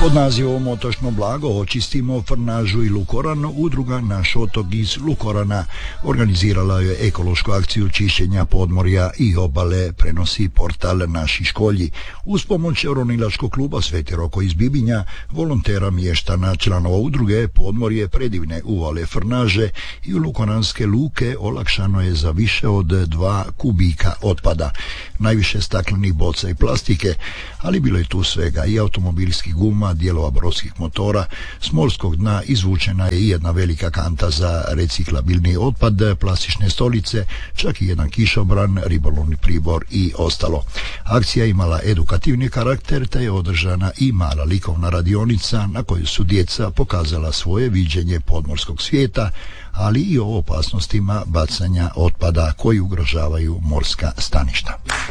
Pod nazivom Otočno blago očistimo Frnažu i Lukoran, udruga Naš otok iz Lukorana organizirala je ekološku akciju čišćenja podmorja i obale, prenosi portal Naši školji. Uz pomoć ronilačkog kluba Sveti Roko iz Bibinja, volontera, mještana, članova udruge, podmorje predivne uvale Frnaže i lukoranske luke olakšano je za više od 2 kubika otpada, najviše staklenih boca i plastike, ali bilo je tu svega i automobilskih guma, dijelova brodskih motora, s morskog dna izvučena je i jedna velika kanta za reciklabilni otpad, plastične stolice, čak i jedan kišobran, ribolovni pribor i ostalo. Akcija je imala edukativni karakter, te je održana i mala likovna radionica na kojoj su djeca pokazala svoje viđenje podmorskog svijeta, ali i o opasnostima bacanja otpada koji ugrožavaju morska staništa.